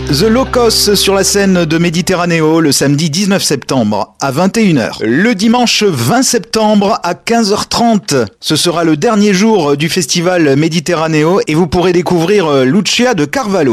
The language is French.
The Locos sur la scène de Méditerranéo le samedi 19 septembre à 21h. Le dimanche 20 septembre à 15h30. Ce sera le dernier jour du festival Méditerranéo et vous pourrez découvrir Lucia de Carvalho.